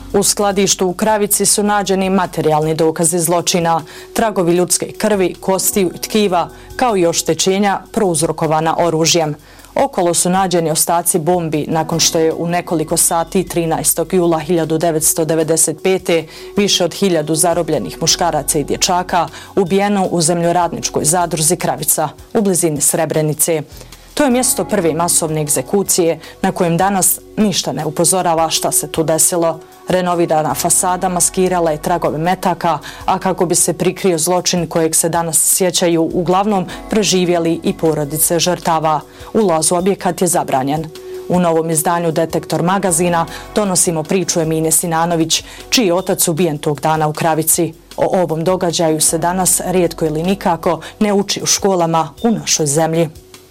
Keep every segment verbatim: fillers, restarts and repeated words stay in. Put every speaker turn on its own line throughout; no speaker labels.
U skladištu u Kravici su nađeni materijalni dokazi zločina, tragovi ljudske krvi, kostiju i tkiva, kao i oštećenja prouzrokovana oružjem. Okolo su nađeni ostaci bombi nakon što je u nekoliko sati trinaestog jula hiljadu devetsto devedeset pete. više od hiljadu zarobljenih muškaraca i dječaka ubijeno u zemljoradničkoj zadruzi Kravica u blizini Srebrenice. To je mjesto prve masovne egzekucije na kojem danas ništa ne upozorava šta se tu desilo. Renovirana fasada maskirala je tragove metaka, a kako bi se prikrio zločin kojeg se danas sjećaju uglavnom preživjeli i porodice žrtava. Ulaz u objekat je zabranjen. U novom izdanju Detektor magazina donosimo priču Emine Sinanović, čiji je otac ubijen tog dana u Kravici. O ovom događaju se danas rijetko ili nikako ne uči u školama u našoj zemlji.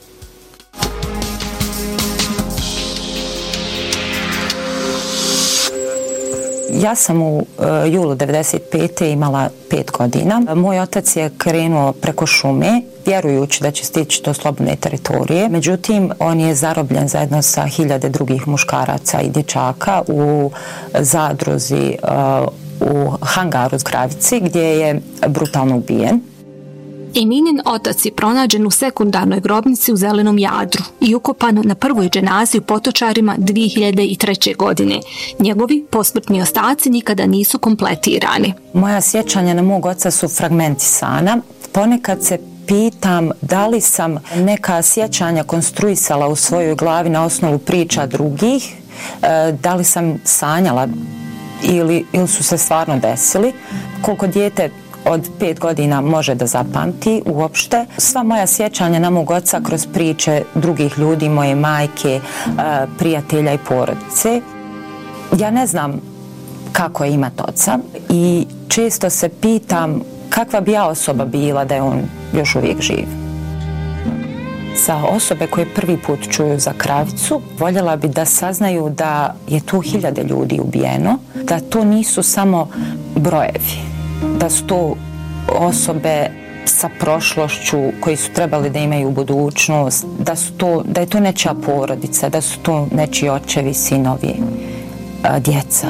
Ja sam u uh, julu devedeset pete imala pet godina. Moj otac je krenuo preko šume, vjerujući da će stići do slobodne teritorije. Međutim, on je zarobljen zajedno sa hiljade drugih muškaraca i dječaka u zadruzi uh, u hangaru u Kravici, gdje je brutalno ubijen.
Eminin otac je pronađen u sekundarnoj grobnici u Zelenom Jadru i ukopan na prvoj dženazi u Potočarima dvije hiljade treće. godine. Njegovi posmrtni ostaci nikada nisu kompletirani.
Moja sjećanja na mog oca su fragmenti sana. Ponekad se pitam da li sam neka sjećanja konstruisala u svojoj glavi na osnovu priča drugih, da li sam sanjala ili, ili su se stvarno desili. Koliko dijete od pet godina može da zapamti uopšte. Sva moja sjećanja na mog oca kroz priče drugih ljudi, moje majke, prijatelja i porodice. Ja ne znam kako je imat oca i često se pitam kakva bi ja osoba bila da je on još uvijek živ. Za osobe koje prvi put čuju za Kravicu, voljela bi da saznaju da je tu hiljade ljudi ubijeno, da to nisu samo brojevi, da su to osobe sa prošlošću koji su trebali da imaju budućnost, da, su to, da je to nečija porodica, da su to nečiji očevi, sinovi, djeca.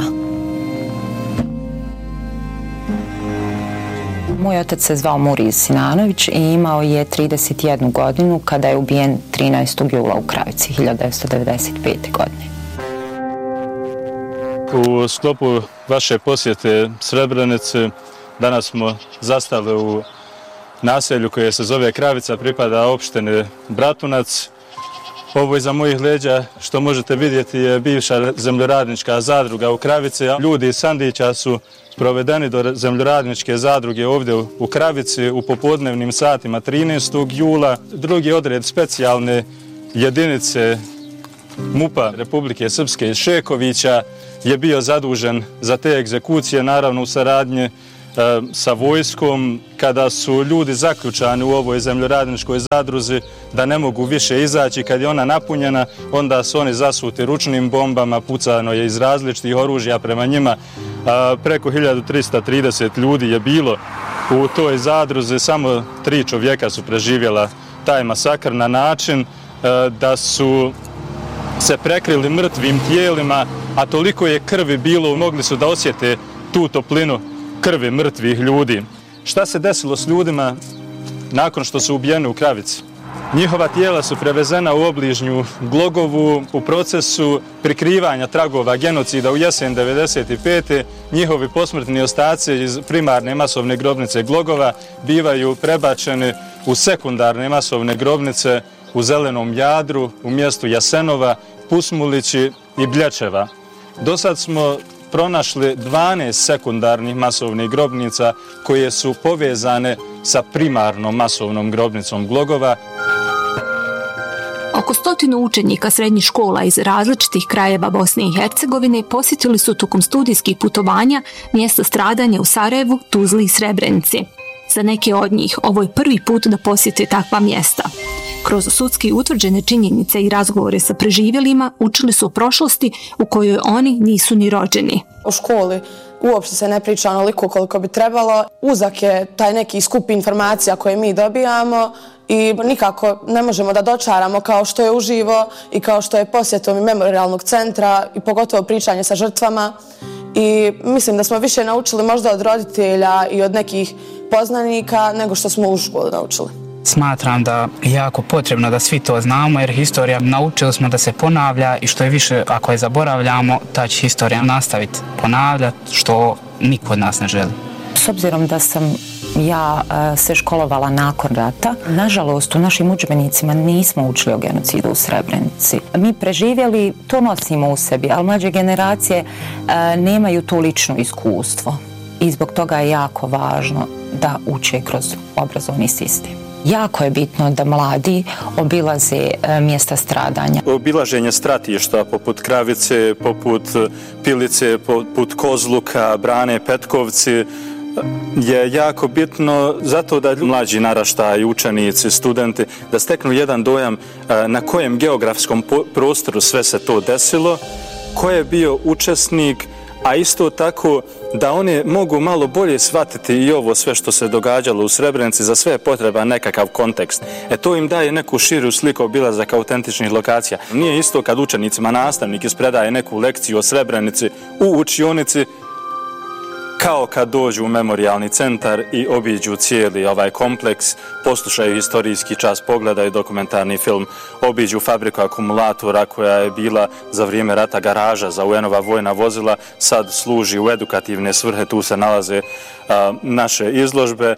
Moj otac se zvao Muriz Sinanović i imao je trideset jednu godinu kada je ubijen trinaestog jula u Kravici hiljadu devetsto devedeset pete. godine.
U sklopu vaše posjete Srebrenice danas smo zastali u naselju koje se zove Kravica, pripada opštini Bratunac. Ovo iza mojih leđa, što možete vidjeti, je bivša zemljoradnička zadruga u Kravici. Ljudi iz Sandića su provedeni do zemljoradničke zadruge ovdje u Kravici u popodnevnim satima trinaestog jula. Drugi odred specijalne jedinice MUP-a Republike Srpske iz Šekovića je bio zadužen za te egzekucije, naravno u saradnji e, sa vojskom. Kada su ljudi zaključani u ovoj zemljoradničkoj zadruzi da ne mogu više izaći, kad je ona napunjena, onda su oni zasuti ručnim bombama, pucano je iz različitih oružja prema njima. A, preko hiljadu trista trideset ljudi je bilo u toj zadruzi, samo tri čovjeka su preživjela taj masakr na način a, da su se prekrili mrtvim tijelima, a toliko je krvi bilo, mogli su da osjete tu toplinu krvi mrtvih ljudi. Šta se desilo s ljudima nakon što su ubijeni u Kravici? Njihova tijela su prevezena u obližnju Glogovu. U procesu prikrivanja tragova genocida u jesen devedeset pete. njihovi posmrtni ostaci iz primarne masovne grobnice Glogova bivaju prebačeni u sekundarne masovne grobnice u Zelenom Jadru, u mjestu Jasenova, Pusmulići i Blječeva. Do sad smo pronašli dvanaest sekundarnih masovnih grobnica koje su povezane sa primarnom masovnom grobnicom Glogova.
Oko stotinu učenika srednjih škola iz različitih krajeva Bosne i Hercegovine posjetili su tokom studijskih putovanja mjesta stradanja u Sarajevu, Tuzli i Srebrenici. Za neke od njih ovo je prvi put da posjete takva mjesta. Kroz sudski utvrđene činjenice i razgovore sa preživjelima učili su o prošlosti u kojoj oni nisu ni rođeni.
U školi uopšte se ne priča onoliko koliko bi trebalo. Uzak je taj neki skup informacija koje mi dobijamo i nikako ne možemo da dočaramo kao što je uživo i kao što je posjetom i memorialnog centra i pogotovo pričanje sa žrtvama i mislim da smo više naučili možda od roditelja i od nekih poznanika nego što smo u školi naučili.
Smatram da je jako potrebno da svi to znamo, jer historija naučili smo da se ponavlja i što je više, ako je zaboravljamo, ta će historija nastaviti ponavljati, što niko od nas ne želi.
S obzirom da sam ja se školovala nakon rata, nažalost u našim udžbenicima nismo učili o genocidu u Srebrenici. Mi preživjeli, to nosimo u sebi, ali mlađe generacije nemaju to lično iskustvo i zbog toga je jako važno da uče kroz obrazovni sistem. Jako je bitno da mladi obilaze mjesta stradanja.
Obilaženje stratišta poput Kravice, poput Pilice, poput Kozluka, Brane, Petkovci je jako bitno zato da mlađi naraštaj, učenici, studenti, da steknu jedan dojam na kojem geografskom prostoru sve se to desilo, ko je bio učesnik, a isto tako da oni mogu malo bolje shvatiti i ovo sve što se događalo u Srebrenici, za sve je potreban nekakav kontekst. E to im daje neku širu sliku obilazaka autentičnih lokacija. Nije isto kad učenicima nastavnik ispredaje neku lekciju o Srebrenici u učionici, kao kad dođu u memorijalni centar i obiđu cijeli ovaj kompleks, poslušaju historijski čas, pogledaju dokumentarni film, obiđu fabriku akumulatora koja je bila za vrijeme rata garaža za U N-ova vojna vozila, sad služi u edukativne svrhe, tu se nalaze a, naše izložbe.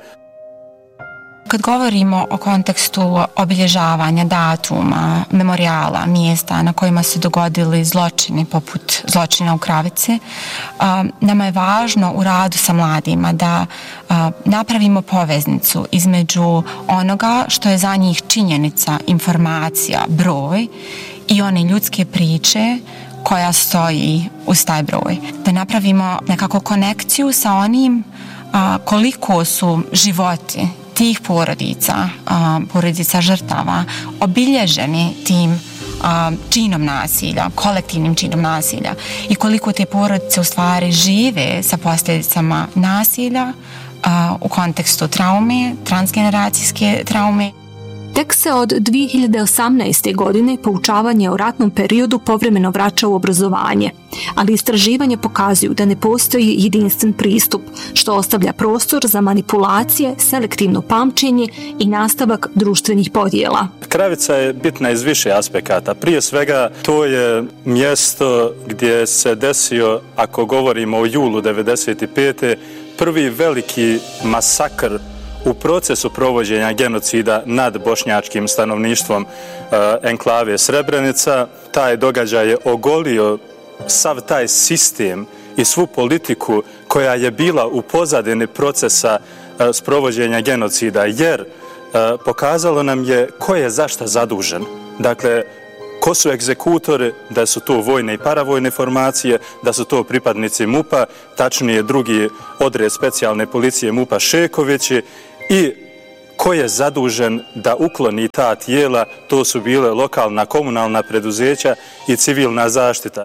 Kad govorimo o kontekstu obilježavanja datuma, memorijala, mjesta na kojima se dogodili zločini poput zločina u Kravici, nama je važno u radu sa mladima da napravimo poveznicu između onoga što je za njih činjenica, informacija, broj i one ljudske priče koja stoji uz taj broj. Da napravimo nekako konekciju sa onim koliko su životi tih porodica, porodica žrtava, obilježeni tim činom nasilja, kolektivnim činom nasilja i koliko te porodice u stvari žive sa posljedicama nasilja u kontekstu traume, transgeneracijske traume.
Tek se od dvije hiljade osamnaeste. godine poučavanje o ratnom periodu povremeno vraća u obrazovanje, ali istraživanje pokazuju da ne postoji jedinstven pristup, što ostavlja prostor za manipulacije, selektivno pamćenje i nastavak društvenih podjela.
Kravica je bitna iz više aspekata. Prije svega to je mjesto gdje se desio, ako govorimo o julu devedeset pete. prvi veliki masakr u procesu provođenja genocida nad bošnjačkim stanovništvom e, enklave Srebrenica. Taj događaj je ogolio sav taj sistem i svu politiku koja je bila u pozadini procesa e, sprovođenja genocida, jer e, pokazalo nam je ko je zašta zadužen. Dakle, ko su egzekutori, da su to vojne i paravojne formacije, da su to pripadnici MUP-a, tačnije drugi odred specijalne policije MUP-a Šekovići, i ko je zadužen da ukloni ta tijela, to su bile lokalna komunalna preduzeća i civilna zaštita.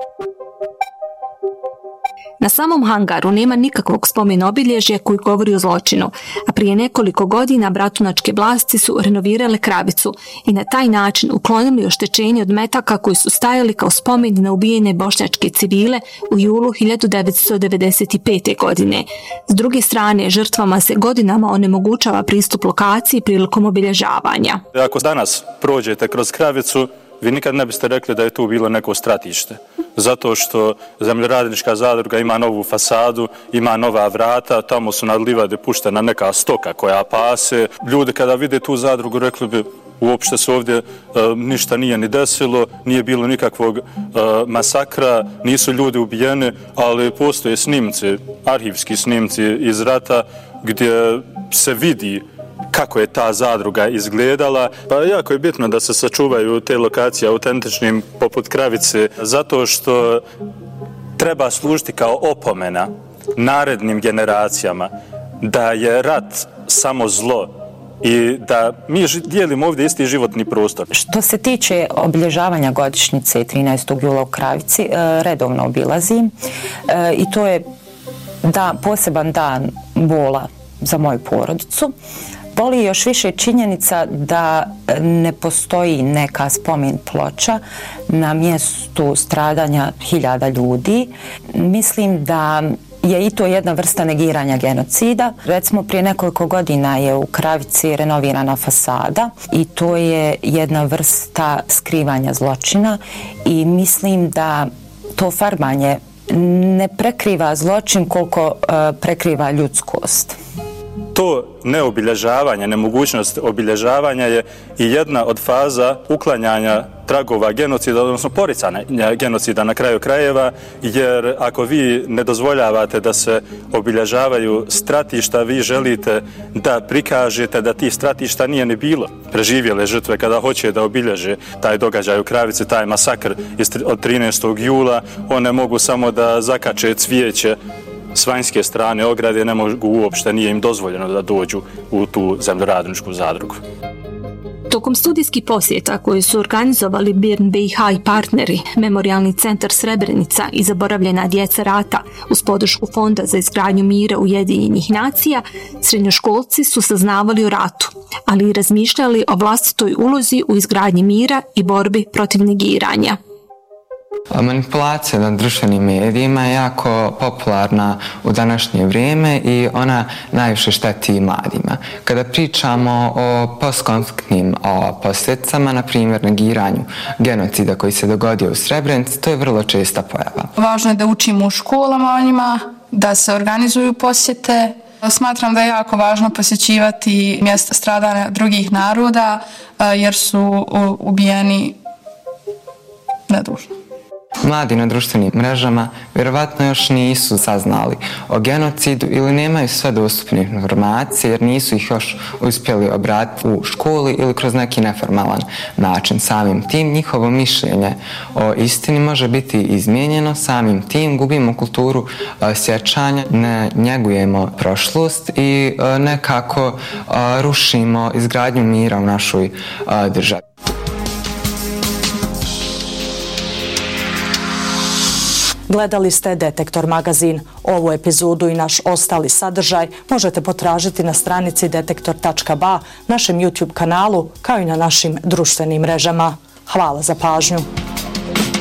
Na samom hangaru nema nikakvog spomen obilježja koji govori o zločinu, a prije nekoliko godina bratunačke vlasti su renovirale Kravicu i na taj način uklonili oštećenje od metaka koji su stajali kao spomen na ubijene bošnjačke civile u julu hiljadu devetsto devedeset pete. godine. S druge strane, žrtvama se godinama onemogućava pristup lokaciji prilikom obilježavanja.
Ako danas prođete kroz Kravicu, vi nikad ne biste rekli da je tu bilo neko stratište. Zato što zemljoradnička zadruga ima novu fasadu, ima nova vrata, tamo su na livade puštena neka stoka koja pase. Ljudi kada vide tu zadrugu rekli bi uopšte se ovdje e, ništa nije ni desilo, nije bilo nikakvog e, masakra, nisu ljudi ubijeni, ali postoje snimci, arhivski snimci iz rata gdje se vidi kako je ta zadruga izgledala. Pa jako je bitno da se sačuvaju te lokacije autentičnim poput Kravice, zato što treba služiti kao opomena narednim generacijama da je rat samo zlo i da mi dijelimo ovdje isti životni prostor.
Što se tiče obilježavanja godišnjice trinaestog jula u Kravici, redovno obilazim i to je da, poseban dan bola za moju porodicu. Boli još više činjenica da ne postoji neka spomen ploča na mjestu stradanja hiljada ljudi. Mislim da je i to jedna vrsta negiranja genocida. Recimo, prije nekoliko godina je u Kravici renovirana fasada i to je jedna vrsta skrivanja zločina i mislim da to farbanje ne prekriva zločin koliko uh, prekriva ljudskost.
To neobilježavanje, nemogućnost obilježavanja je i jedna od faza uklanjanja tragova genocida, odnosno poricanja genocida na kraju krajeva, jer ako vi ne dozvoljavate da se obilježavaju stratišta, vi želite da prikažete da tih stratišta nije ni bilo. Preživjele žrtve kada hoće da obilježe taj događaj u Kravici, taj masakr od trinaestog jula, one mogu samo da zakače cvijeće s vanjske strane ograde, ne mogu uopšte, nije im dozvoljeno da dođu u tu zemljoradničku zadrugu.
Tokom studijskih posjeta koje su organizovali B I R N B i H i partneri, Memorijalni centar Srebrenica i zaboravljena djeca rata uz podršku Fonda za izgradnju mira Ujedinjenih nacija, srednjoškolci su saznavali o ratu, ali i razmišljali o vlastitoj ulozi u izgradnji mira i borbi protiv negiranja.
Manipulacija na društvenim medijima je jako popularna u današnje vrijeme i ona najviše šteti mladima. Kada pričamo o postkonfliktnim posljedicama, na primjer negiranju genocida koji se dogodio u Srebrenici, to je vrlo česta pojava.
Važno je da učimo u školama o njima, da se organizuju posjete. Smatram da je jako važno posjećivati mjesta stradanja drugih naroda jer su ubijeni nedužno.
Mladi na društvenim mrežama vjerovatno još nisu saznali o genocidu ili nemaju sve dostupne informacije jer nisu ih još uspjeli obratiti u školi ili kroz neki neformalan način. Samim tim njihovo mišljenje o istini može biti izmijenjeno, samim tim gubimo kulturu sjećanja, ne njegujemo prošlost i nekako rušimo izgradnju mira u našoj državi.
Gledali ste Detektor magazin. Ovu epizodu i naš ostali sadržaj možete potražiti na stranici detektor tačka ba, našem YouTube kanalu, kao i na našim društvenim mrežama. Hvala za pažnju.